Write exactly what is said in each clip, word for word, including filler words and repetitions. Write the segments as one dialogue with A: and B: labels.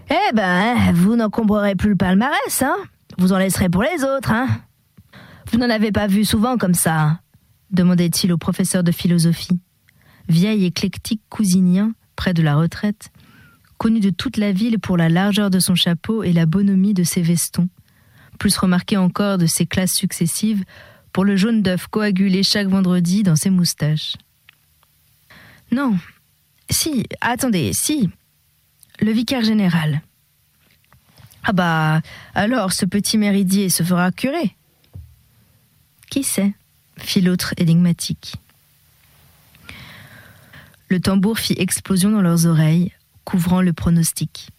A: Eh ben, vous n'encombrerez plus le palmarès, hein. Vous en laisserez pour les autres, hein. Vous n'en avez pas vu souvent comme ça, hein, demandait-il au professeur de philosophie, vieil éclectique cousinien, près de la retraite, connu de toute la ville pour la largeur de son chapeau et la bonhomie de ses vestons, plus remarqué encore de ses classes successives pour le jaune d'œuf coagulé chaque vendredi dans ses moustaches. Non, si, attendez, si, le vicaire général. Ah bah, alors ce petit Méridier se fera curer. Qui sait, fit l'autre énigmatique. Le tambour fit explosion dans leurs oreilles, couvrant le pronostic.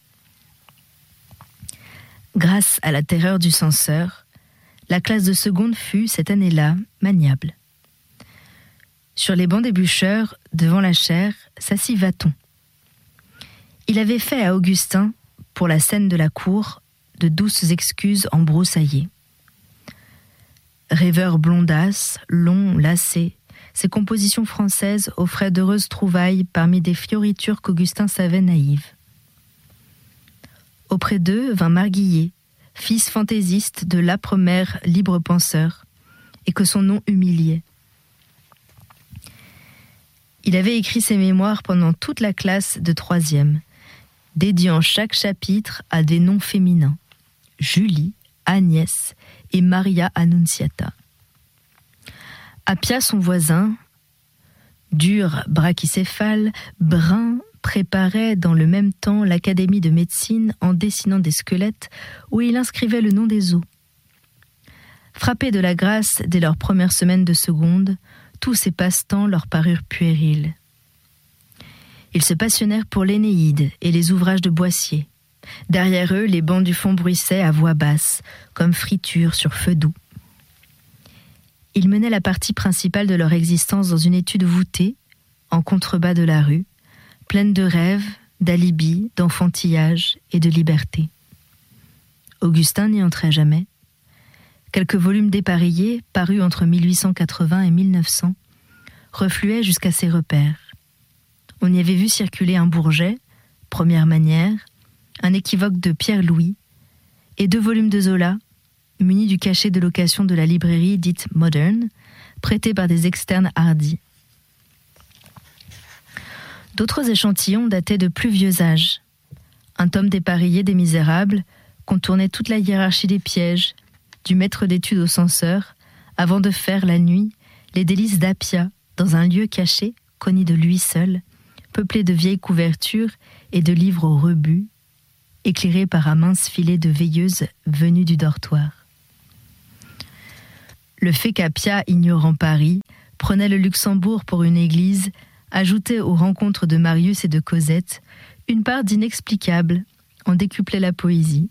A: Grâce à la terreur du censeur, la classe de seconde fut, cette année-là, maniable. Sur les bancs des bûcheurs, devant la chaire, s'assit Vaton. Il avait fait à Augustin, pour la scène de la cour, de douces excuses embroussaillées. Rêveur blondasse, long, lassé, ses compositions françaises offraient d'heureuses trouvailles parmi des fioritures qu'Augustin savait naïves. Auprès d'eux vint Marguillet, fils fantaisiste de l'âpre mère libre penseur, et que son nom humiliait. Il avait écrit ses mémoires pendant toute la classe de troisième, dédiant chaque chapitre à des noms féminins, Julie, Agnès et Maria Annunziata. Appia, son voisin, dur brachycéphale, brun, préparait dans le même temps l'académie de médecine en dessinant des squelettes où il inscrivait le nom des os. Frappés de la grâce dès leur première semaine de seconde, tous ces passe-temps leur parurent puérils. Ils se passionnèrent pour l'Énéide et les ouvrages de Boissier. Derrière eux, les bancs du fond bruissaient à voix basse, comme friture sur feu doux. Ils menaient la partie principale de leur existence dans une étude voûtée, en contrebas de la rue, pleine de rêves, d'alibis, d'enfantillage et de liberté. Augustin n'y entrait jamais. Quelques volumes dépareillés, parus entre mille huit cent quatre-vingts et mille neuf cents, refluaient jusqu'à ses repères. On y avait vu circuler un Bourget, Première manière, un équivoque de Pierre-Louis, et deux volumes de Zola, munis du cachet de location de la librairie dite moderne, prêtés par des externes hardis. D'autres échantillons dataient de plus vieux âges. Un tome dépareillé des Misérables contournait toute la hiérarchie des pièges, du maître d'études au censeur, avant de faire la nuit les délices d'Appia, dans un lieu caché, connu de lui seul, peuplé de vieilles couvertures et de livres au rebut, éclairé par un mince filet de veilleuses venues du dortoir. Le fait qu'Appia, ignorant Paris, prenait le Luxembourg pour une église, ajoutait aux rencontres de Marius et de Cosette une part d'inexplicable, en décuplait la poésie.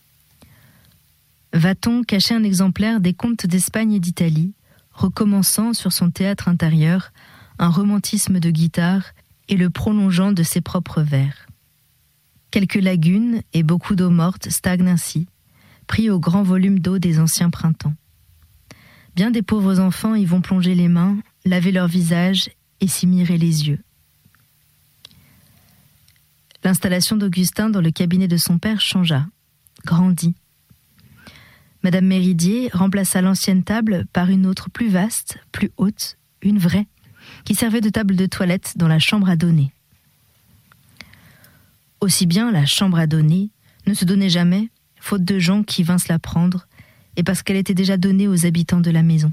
A: Vaton cachait un exemplaire des contes d'Espagne et d'Italie, recommençant sur son théâtre intérieur un romantisme de guitare et le prolongeant de ses propres vers. Quelques lagunes et beaucoup d'eau morte stagnent ainsi, pris au grand volume d'eau des anciens printemps. Bien des pauvres enfants y vont plonger les mains, laver leur visage et s'y mirer les yeux. L'installation d'Augustin dans le cabinet de son père changea, grandit. Madame Méridier remplaça l'ancienne table par une autre plus vaste, plus haute, une vraie, qui servait de table de toilette dans la chambre à donner. Aussi bien la chambre à donner ne se donnait jamais, faute de gens qui vinssent la prendre, et parce qu'elle était déjà donnée aux habitants de la maison.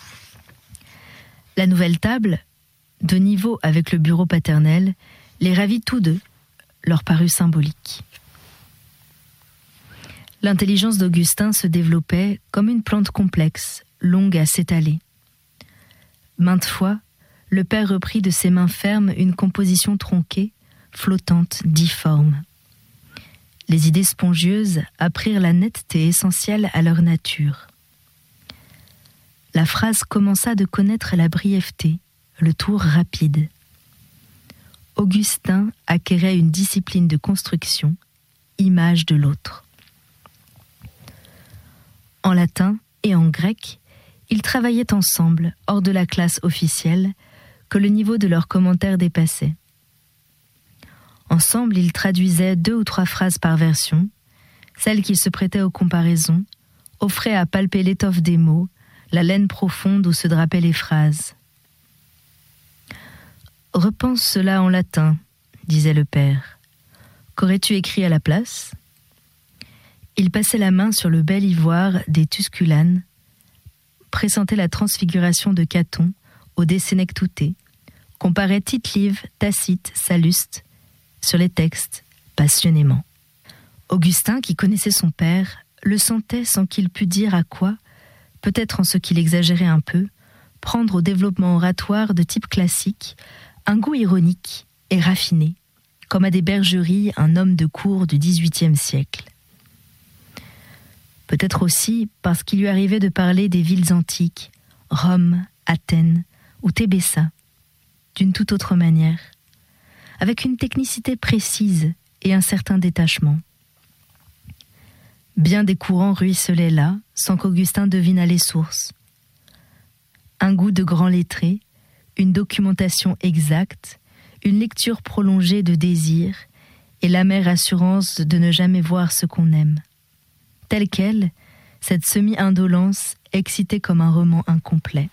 A: La nouvelle table, de niveau avec le bureau paternel, les ravit tous deux, leur parut symbolique. L'intelligence d'Augustin se développait comme une plante complexe, longue à s'étaler. Maintes fois, le père reprit de ses mains fermes une composition tronquée, flottante, difforme. Les idées spongieuses apprirent la netteté essentielle à leur nature. La phrase commença de connaître la brièveté, le tour rapide. Augustin acquérait une discipline de construction, image de l'autre. En latin et en grec, ils travaillaient ensemble, hors de la classe officielle, que le niveau de leurs commentaires dépassait. Ensemble, ils traduisaient deux ou trois phrases par version, celles qui se prêtaient aux comparaisons, offraient à palper l'étoffe des mots, la laine profonde où se drapaient les phrases. « Repense cela en latin, » disait le père. « Qu'aurais-tu écrit à la place ?» Il passait la main sur le bel ivoire des Tusculanes, pressentait la transfiguration de Caton au De Senectute, comparait Tite-Live, Tacite, Salluste sur les textes passionnément. Augustin, qui connaissait son père, le sentait sans qu'il pût dire à quoi, peut-être en ce qu'il exagérait un peu, prendre au développement oratoire de type classique un goût ironique et raffiné, comme à des bergeries un homme de cour du dix-huitième siècle. Peut-être aussi parce qu'il lui arrivait de parler des villes antiques, Rome, Athènes ou Tébessa, d'une toute autre manière, avec une technicité précise et un certain détachement. Bien des courants ruisselaient là, sans qu'Augustin devinât les sources. Un goût de grand lettré, une documentation exacte, une lecture prolongée de désir et l'amère assurance de ne jamais voir ce qu'on aime. Telle quelle, cette semi-indolence excitait comme un roman incomplet.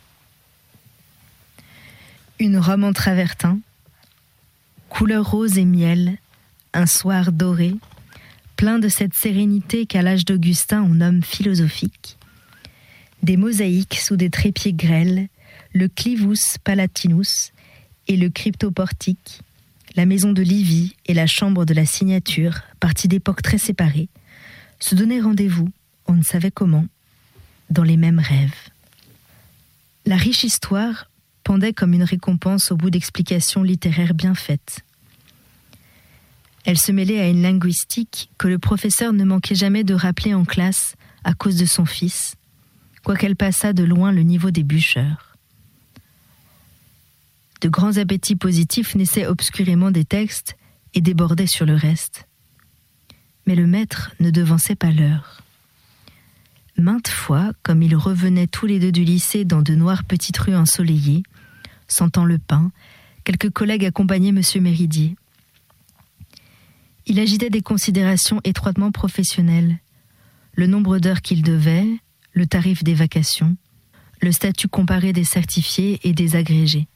A: Une Rome en travertin, couleur rose et miel, un soir doré, plein de cette sérénité qu'à l'âge d'Augustin on nomme philosophique, des mosaïques sous des trépieds grêles, le Clivus Palatinus et le cryptoportique, la maison de Livy et la chambre de la signature, parties d'époques très séparées, se donnaient rendez-vous, on ne savait comment, dans les mêmes rêves. La riche histoire pendait comme une récompense au bout d'explications littéraires bien faites. Elle se mêlait à une linguistique que le professeur ne manquait jamais de rappeler en classe à cause de son fils, quoiqu'elle passât de loin le niveau des bûcheurs. De grands appétits positifs naissaient obscurément des textes et débordaient sur le reste. Mais le maître ne devançait pas l'heure. Maintes fois, comme ils revenaient tous les deux du lycée dans de noires petites rues ensoleillées, sentant le pain, quelques collègues accompagnaient M. Méridier. Il agitait des considérations étroitement professionnelles, le nombre d'heures qu'il devait, le tarif des vacations, le statut comparé des certifiés et des agrégés.